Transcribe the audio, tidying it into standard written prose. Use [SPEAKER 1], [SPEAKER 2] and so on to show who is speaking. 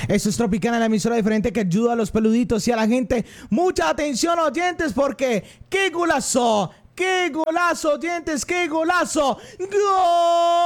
[SPEAKER 1] Esto es Tropicana, la emisora diferente que ayuda a los peluditos y a la gente. Mucha atención, oyentes, porque ¡qué golazo! ¡Qué golazo, oyentes! ¡Qué golazo! ¡Gol!